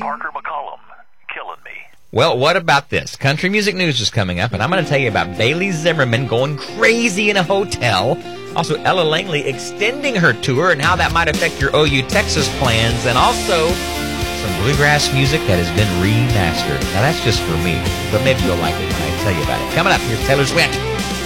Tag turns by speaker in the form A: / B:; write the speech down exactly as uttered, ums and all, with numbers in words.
A: Parker McCollum, killing me.
B: Well, what about this? Country music news is coming up, and I'm going to tell you about Bailey Zimmerman going crazy in a hotel. Also, Ella Langley extending her tour and how that might affect your O U Texas plans. And also, some bluegrass music that has been remastered. Now, that's just for me, but maybe you'll like it when I tell you about it. Coming up, here's Taylor Swift.